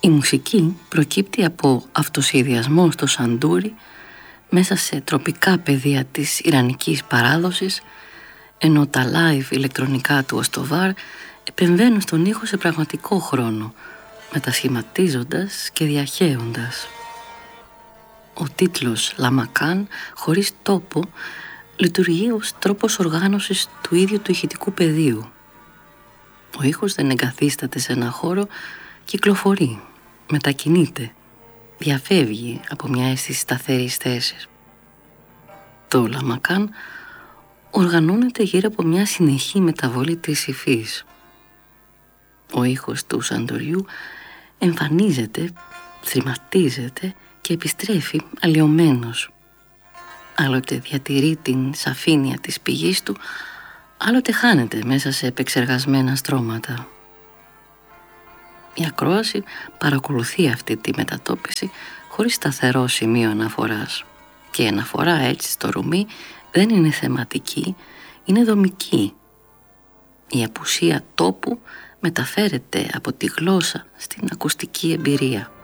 Η μουσική προκύπτει από αυτοσχεδιασμό στο σαντούρι μέσα σε τροπικά πεδία της ιρανικής παράδοσης, ενώ τα live ηλεκτρονικά του Οστοβάρ επεμβαίνουν στον ήχο σε πραγματικό χρόνο, μετασχηματίζοντας και διαχέοντας. Ο τίτλος «Λαμακάν» χωρίς τόπο λειτουργεί ως τρόπος οργάνωσης του ίδιου του ηχητικού πεδίου. Ο ήχος δεν εγκαθίσταται σε ένα χώρο, κυκλοφορεί, μετακινείται, διαφεύγει από μια αίσθηση σταθερής θέσης. Το Λαμακάν οργανώνεται γύρω από μια συνεχή μεταβολή της υφής. Ο ήχος του σαντοριού εμφανίζεται, θρηματίζεται και επιστρέφει αλλοιωμένος. Άλλοτε διατηρεί την σαφήνεια της πηγής του, άλλοτε χάνεται μέσα σε επεξεργασμένα στρώματα. Η ακρόαση παρακολουθεί αυτή τη μετατόπιση χωρίς σταθερό σημείο αναφοράς. Και η αναφορά έτσι στο ρουμί δεν είναι θεματική, είναι δομική. Η απουσία τόπου μεταφέρεται από τη γλώσσα στην ακουστική εμπειρία.